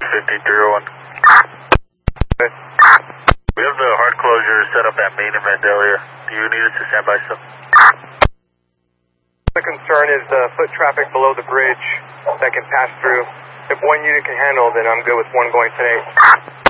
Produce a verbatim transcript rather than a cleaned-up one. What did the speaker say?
fifty-three oh one. We have the hard closure set up at main and Vandalia. Do you need us to stand by still? The concern is the foot traffic below the bridge that can pass through. If one unit can handle, then I'm good with one going today.